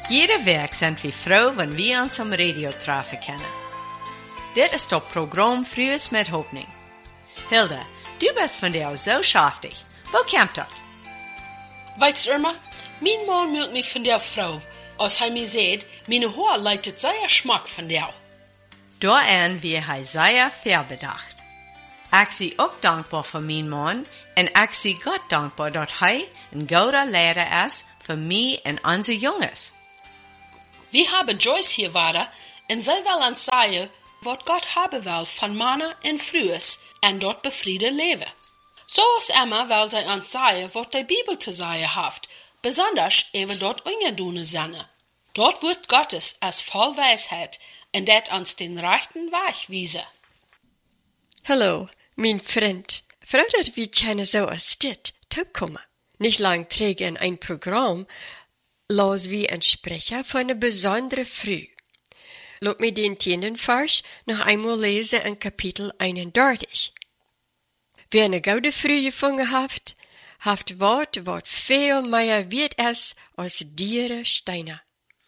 Jede week zijn we froh wanneer we ons am radio treffen können. Dit is das Programm Frühes mit Hoffnung. Hilda, du bist von dir so schaftig. Wo kommt das? Weißt du, Irma, mein Mann mögt mich von der Frau, als er mir sagt, meine Haar leitet sehr Schmack von der. Daarin wie hij sehr verbedacht. Ik zie ook dankbaar voor mijn man en ik zie God dankbaar dat hij een goede leraar is voor mij en onze jongens. Wir haben Joyce hier waren en zij wil ons zeggen wat God hebben wil van mannen en vrouwen en dat bevriede leven. Zoals Emma wil zij ons zeggen wat de Bibel te zeggen heeft, besonders even dat ongedone zinnen. Dort wordt Gottes als vol wijsheid en dat ons den rechten weg wijzen. Hallo, mein Freund. Frau, dat wir kennen so als dit, topkommen. Nicht lang trägen ein Programm, los wie ein Sprecher von einer besonderen Früh. Lass mir den 10. Vers noch einmal lesen in Kapitel 31. Wer eine gute Früh gefunden haft Wort, wat veel mehr wird es als diere Steine.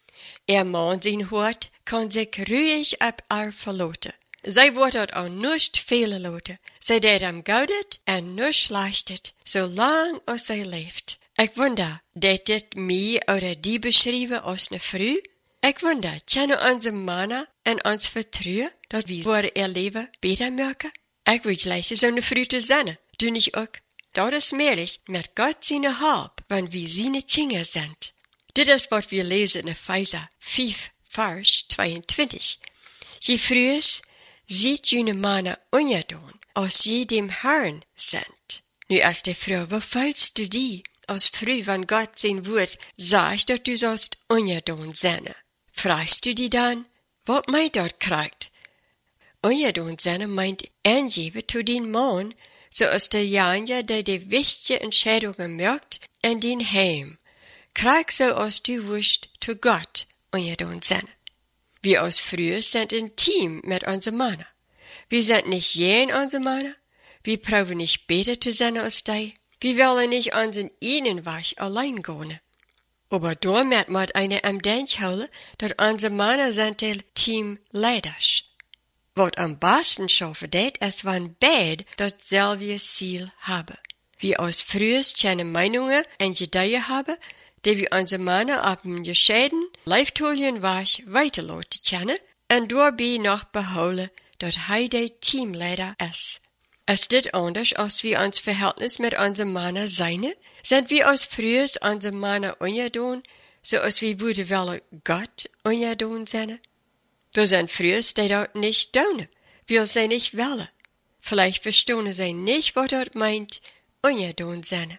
Mann sein Hort kann sich ruhig ab verloten. Zij wordt het ook nicht vele loten. Zij deed hem goudet en nicht slechtet, zolang als zij leeft. Ik wonder, deed dit mij oder die beschrijven als ne vrouw? Ik wonder, kennen onze mannen en ons vertrouwen, dat we voor ihr leven beter merken? Ik wil gleich zo'n vrouw te zijn, du nicht ook? Dat is möglich, met Gott seine Halb, wenn wir seine Kinder sind. Dit is wat wir lesen in Epheser 5, Vers 22. Je frühes ziet jene mannen ongedaan, als je dem Herrn sind. Nu als de vrouw, wo fühlst du die, als früh, wann Gott sein Wort sagt, dat du sollst ongedaan zijn? Fragst du die dan, wat meint dat krijgt? Ongedaan zijn meint aangeven to den Mann, zoals de janja die wichtige Entscheidungen merkt en den heim. Krijg zoals du wust to Gott ongedaan zijn. Wir als früher sind intim mit unseren Männern. Wir sind nicht jen unsere Männer. Wir brauchen nicht besser zu sein als die. Wir wollen nicht unseren Innenwach allein gehen. Aber da merkt man eine am Denk houden, dat unsere Männer sind der Teamleiders. Wat am besten schaffen det, ist, wenn beide dasselbe Ziel haben. Wir als früher keine Meinungen und Ideen haben, die wir unsere Männer ab dem gescheiden, leiftuligen Weg weiterlaten können und daarbij noch behouden dat hij der Teamleiter ist. Ist dit anders, als wir uns Verhältnis mit unseren Männern sein? Sind wir als früher unsere Männer ongedaan, so als wir würden wollen Gott ongedaan sein? Da sind früher die dort nicht tun, will sie nicht wollen. Vielleicht verstehen sie nicht, was dort meint, ongedaan sein.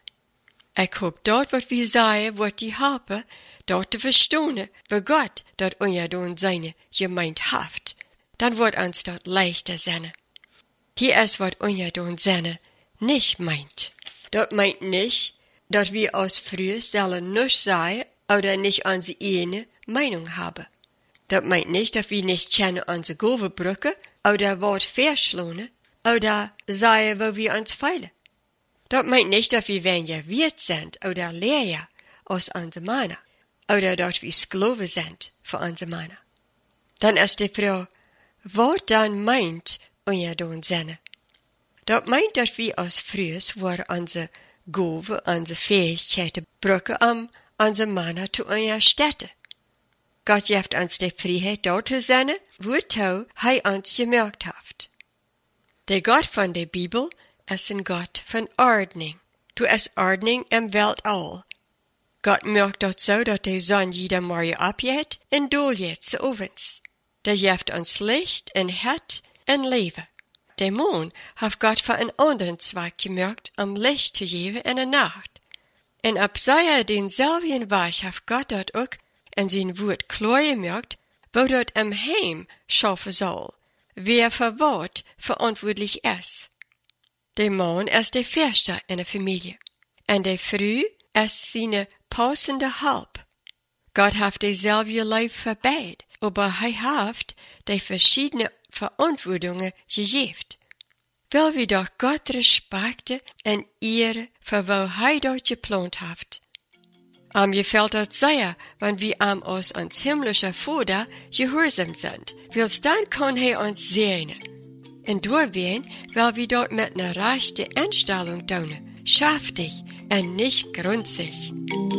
Ik hoop dat wat we zeggen, wat die helpen, dat te verstaan, waar God dat ongedaan zijn gemeend heeft. Dan wordt ons dat leichter zijn. Hier is wat ongedaan zijn niet meint. Dat meint nicht, dat wir als früher zullen nichts sagen oder nicht unsere eigene Meinung haben. Dat meint nicht, dat wir nicht kennen unsere Govenbrücken oder Wort verschlohnen oder sagen, wo wir uns feilen. Dat meint nicht, dass wir weniger wert sind oder leer als unsere Männer, oder dass wir Sklaven sind für unsere Männer. Dann ist die Frage, was dann meint ongedaan zijn? Dat meint, dass wir als früher war unsere Gaven, unsere Fähigkeiten brauchen, unsere Männer zu unterstützen. Gott gibt uns die Freiheit, dort zu sein, wozu er uns gemerkt hat. Der Gott von der Bibel ist ein Gott von Ordnung. Du ist Ordnung im Weltall. Gott merkt das so, dass die Sonne jeder Morgen abgeht und doelgeht zu ovens. Der gibt uns Licht und Herd und Leben. Der Mond hat Gott für einen anderen Zweck gemerkt, Licht zu geben in der Nacht. Und ab sei denselben Weg hat Gott dort auch in sein Wort klar gemerkt, wo dort im Heim schaffen soll, wer für Wort verantwortlich ist. Der Mann ist der Förster in der Familie. Und der Frau ist seine passende Halb. Gott hat dieselbe Leib für beide, aber er hat die verschiedenen Verantwortungen gegeben. Weil wir doch Gott respekten und ehren, für wo er dort geplant hat. Gefällt uns sehr, wenn wir uns himmlischer Vater gehorsam sind, weil dann kann uns segnen. Und doorween, weil wir dort mit einer rechten Einstellung tun, schaftig und nicht grunzig.